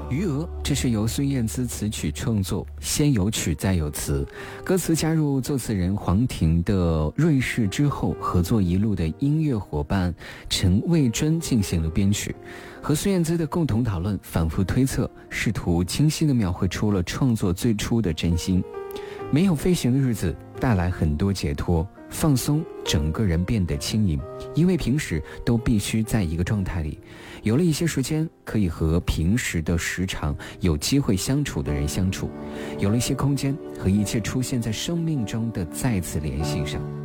余额，这是由孙燕姿词曲创作，先有曲再有词，歌词加入作词人黄婷的瑞士之后，合作一路的音乐伙伴陈卫珍进行了编曲，和孙燕姿的共同讨论，反复推测，试图清晰地描绘出了创作最初的真心。没有飞行的日子带来很多解脱放松，整个人变得轻盈，因为平时都必须在一个状态里，有了一些时间可以和平时的时常有机会相处的人相处，有了一些空间和一切出现在生命中的再次联系上。